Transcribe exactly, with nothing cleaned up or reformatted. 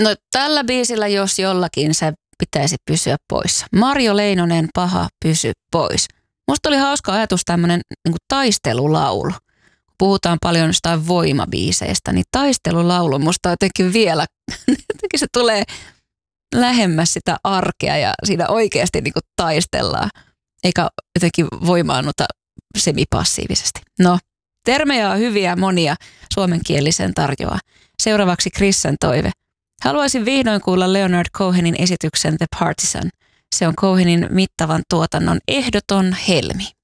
No tällä biisillä jos jollakin se pitäisi pysyä poissa. Marjo Leinonen, Paha, pysy pois. Musta oli hauska ajatus tämmönen niin kuin taistelulaulu. Puhutaan paljon jostain voimabiiseistä, niin taistelulaulu musta jotenkin vielä, jotenkin se tulee lähemmäs sitä arkea ja siinä oikeasti niin kuin taistellaan, eikä jotenkin voimaannuta semipassiivisesti. No, termejä on hyviä monia suomenkielisen tarjoaa. Seuraavaksi Krissen toive. Haluaisin vihdoin kuulla Leonard Cohenin esityksen The Partisan. Se on Cohenin mittavan tuotannon ehdoton helmi.